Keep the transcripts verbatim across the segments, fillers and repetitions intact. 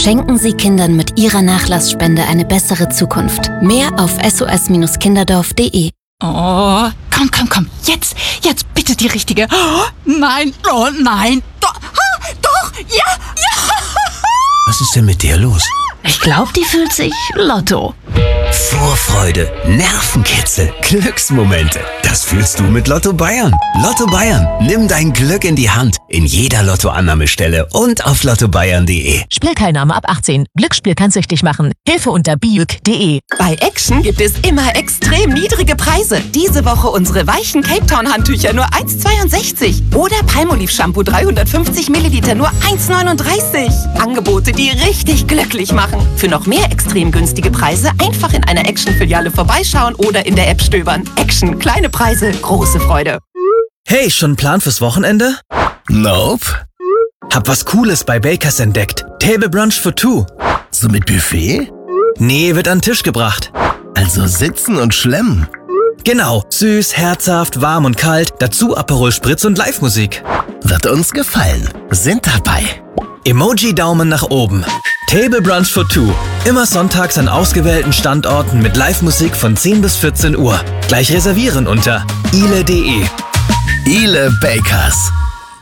Schenken Sie Kindern mit Ihrer Nachlassspende eine bessere Zukunft. Mehr auf s o s Bindestrich kinderdorf punkt de. Oh, komm, komm, komm. Jetzt, jetzt bitte die richtige. Oh, nein, oh nein. Doch, ah, doch, ja, ja. Was ist denn mit der los? Ich glaube, die fühlt sich Lotto. Vorfreude, Nervenkitzel, Glücksmomente. Das fühlst du mit Lotto Bayern. Lotto Bayern, nimm dein Glück in die Hand. In jeder Lottoannahmestelle und auf lotto bayern punkt de. Spielteilnahme ab achtzehn. Glücksspiel kann süchtig machen. Hilfe unter biuk punkt de. Bei Action gibt es immer extrem niedrige Preise. Diese Woche unsere weichen Cape Town Handtücher nur eins Komma zweiundsechzig. Oder Palmolive Shampoo dreihundertfünfzig Milliliter nur eins Komma neununddreißig. Angebote, die richtig glücklich machen. Für noch mehr extrem günstige Preise einfach in einer Action-Filiale vorbeischauen oder in der App stöbern. Action, kleine Preise, große Freude. Hey, schon einen Plan fürs Wochenende? Nope. Hab was Cooles bei Bakers entdeckt. Table Brunch for two. So mit Buffet? Nee, wird an den Tisch gebracht. Also sitzen und schlemmen. Genau, süß, herzhaft, warm und kalt, dazu Aperol Spritz und Live-Musik. Wird uns gefallen. Sind dabei. Emoji-Daumen nach oben. Table Brunch for two. Immer sonntags an ausgewählten Standorten mit Live-Musik von zehn bis vierzehn Uhr. Gleich reservieren unter ile punkt de. Ile Bakers.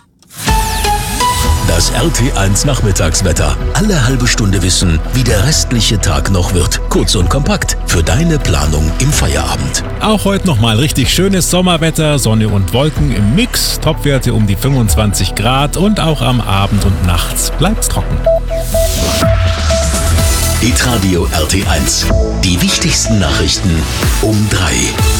Das R T eins Nachmittagswetter. Alle halbe Stunde wissen, wie der restliche Tag noch wird. Kurz und kompakt für deine Planung im Feierabend. Auch heute nochmal richtig schönes Sommerwetter, Sonne und Wolken im Mix, Topwerte um die fünfundzwanzig Grad und auch am Abend und nachts bleibt's trocken. Hitradio R T eins. Die wichtigsten Nachrichten um drei.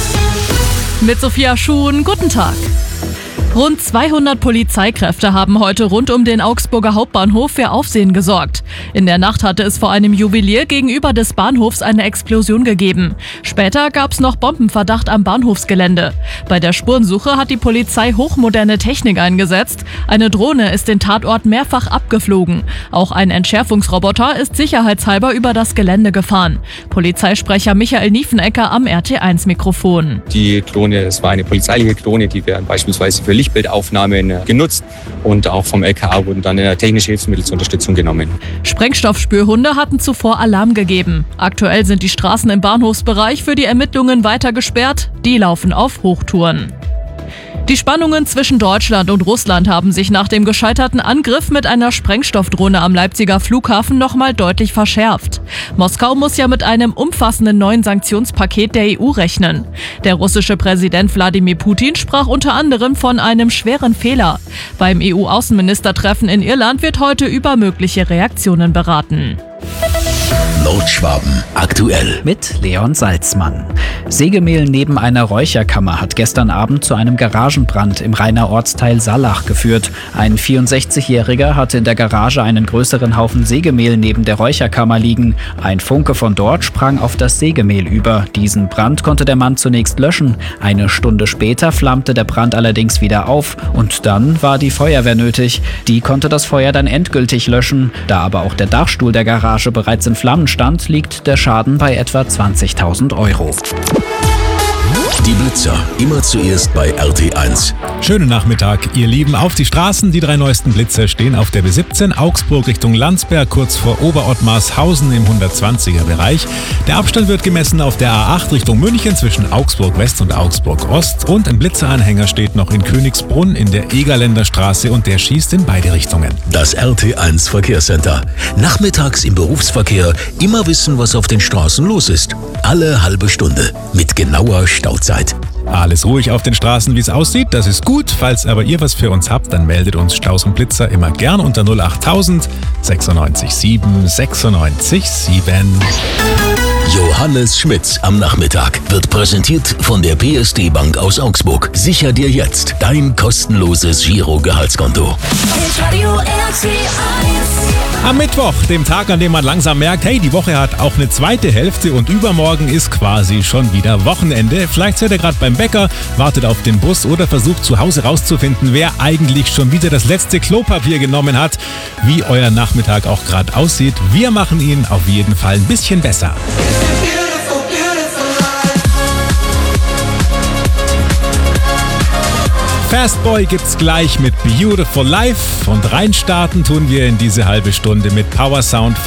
Mit Sophia Schuhn, guten Tag. Rund zweihundert Polizeikräfte haben heute rund um den Augsburger Hauptbahnhof für Aufsehen gesorgt. In der Nacht hatte es vor einem Juwelier gegenüber des Bahnhofs eine Explosion gegeben. Später gab es noch Bombenverdacht am Bahnhofsgelände. Bei der Spurensuche hat die Polizei hochmoderne Technik eingesetzt. Eine Drohne ist den Tatort mehrfach abgeflogen. Auch ein Entschärfungsroboter ist sicherheitshalber über das Gelände gefahren. Polizeisprecher Michael Niefenecker am R T eins Mikrofon. Die Drohne, das war eine polizeiliche Drohne, die werden beispielsweise für Lichtbildaufnahmen genutzt und auch vom L K A wurden dann technische Hilfsmittel zur Unterstützung genommen. Sprengstoffspürhunde hatten zuvor Alarm gegeben. Aktuell sind die Straßen im Bahnhofsbereich für die Ermittlungen weiter gesperrt. Die laufen auf Hochtouren. Die Spannungen zwischen Deutschland und Russland haben sich nach dem gescheiterten Angriff mit einer Sprengstoffdrohne am Leipziger Flughafen nochmal deutlich verschärft. Moskau muss ja mit einem umfassenden neuen Sanktionspaket der E U rechnen. Der russische Präsident Wladimir Putin sprach unter anderem von einem schweren Fehler. Beim E U-Außenministertreffen in Irland wird heute über mögliche Reaktionen beraten. Nordschwaben aktuell. Mit Leon Salzmann. Sägemehl neben einer Räucherkammer hat gestern Abend zu einem Garagenbrand im Rheiner Ortsteil Sallach geführt. Ein vierundsechzigjähriger hatte in der Garage einen größeren Haufen Sägemehl neben der Räucherkammer liegen. Ein Funke von dort sprang auf das Sägemehl über. Diesen Brand konnte der Mann zunächst löschen. Eine Stunde später flammte der Brand allerdings wieder auf und dann war die Feuerwehr nötig. Die konnte das Feuer dann endgültig löschen. Da aber auch der Dachstuhl der Garage bereits in Flammen stand, liegt der Schaden bei etwa zwanzigtausend Euro. Die Blitzer, immer zuerst bei R T eins. Schönen Nachmittag, ihr Lieben. Auf die Straßen, die drei neuesten Blitzer stehen auf der B siebzehn, Augsburg Richtung Landsberg, kurz vor Oberottmarshausen im hundertzwanziger Bereich. Der Abstand wird gemessen auf der A acht Richtung München zwischen Augsburg West und Augsburg Ost. Und ein Blitzeranhänger steht noch in Königsbrunn in der Egerländer Straße und der schießt in beide Richtungen. Das R T eins Verkehrscenter. Nachmittags im Berufsverkehr immer wissen, was auf den Straßen los ist. Alle halbe Stunde mit genauer Stauzeit. Alles ruhig auf den Straßen, wie es aussieht, das ist gut. Falls aber ihr was für uns habt, dann meldet uns Staus und Blitzer immer gern unter null achttausend sechsundneunzig sieben sechsundneunzig sieben. Johannes Schmitz am Nachmittag wird präsentiert von der P S D Bank aus Augsburg. Sicher dir jetzt dein kostenloses Giro-Gehaltskonto. Am Mittwoch, dem Tag, an dem man langsam merkt, hey, die Woche hat auch eine zweite Hälfte und übermorgen ist quasi schon wieder Wochenende. Vielleicht seid ihr gerade beim Bäcker, wartet auf den Bus oder versucht zu Hause rauszufinden, wer eigentlich schon wieder das letzte Klopapier genommen hat. Wie euer Nachmittag auch gerade aussieht, wir machen ihn auf jeden Fall ein bisschen besser. Fastboy gibt's gleich mit Beautiful Life und reinstarten tun wir in diese halbe Stunde mit Power Sound